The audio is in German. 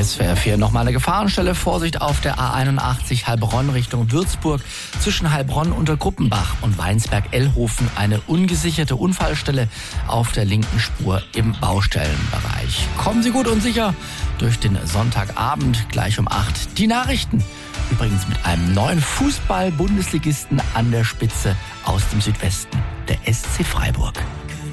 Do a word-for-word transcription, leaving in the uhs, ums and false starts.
S W R vier. Nochmal eine Gefahrenstelle. Vorsicht auf der A einundachtzig Heilbronn Richtung Würzburg. Zwischen Heilbronn unter Gruppenbach und Weinsberg-Ellhofen eine ungesicherte Unfallstelle auf der linken Spur im Baustellenbereich. Kommen Sie gut und sicher durch den Sonntagabend, gleich um acht. Die Nachrichten. Übrigens mit einem neuen Fußball-Bundesligisten an der Spitze aus dem Südwesten, der S C Freiburg.